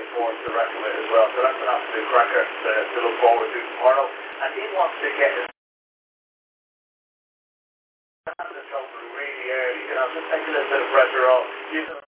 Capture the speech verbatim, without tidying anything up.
towards the rest of it as well. So that's an absolute cracker to, to look forward to tomorrow. And he wants to get his the trophy really early, you know, just take a little bit of pressure off.